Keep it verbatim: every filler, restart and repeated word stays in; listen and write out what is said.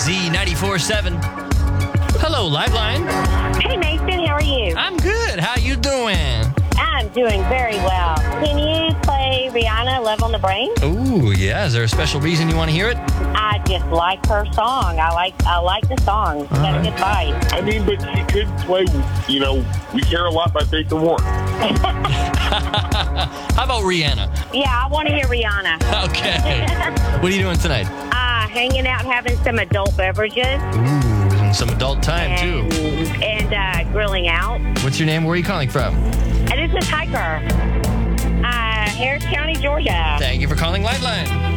Z ninety-four point seven. Hello, Liveline. Hey, Nathan, how are you? I'm good. How you doing? I'm doing very well. Can you play Rihanna, Love on the Brain? Ooh, yeah. Is there a special reason you want to hear it? I just like her song. I like I like the song. It's got a good vibe. I mean, but she could play, you know, We Care a Lot by Faith and Warren. How about Rihanna? Yeah, I want to hear Rihanna. Okay. What are you doing tonight? Uh, hanging out, having some adult beverages. Ooh, and some adult time, and, too. And uh, grilling out. What's your name? Where are you calling from? And it's a hiker. Uh, Harris County, Georgia. Thank you for calling Liveline.